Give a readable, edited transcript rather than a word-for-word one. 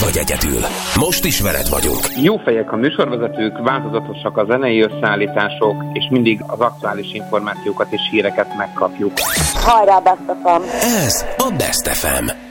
vagy egyedül. Most is veled vagyunk. Jó fejek a műsorvezetők, változatosak a zenei összeállítások, és mindig az aktuális információkat és híreket megkapjuk. Hajrá, Best FM! Ez a Best FM.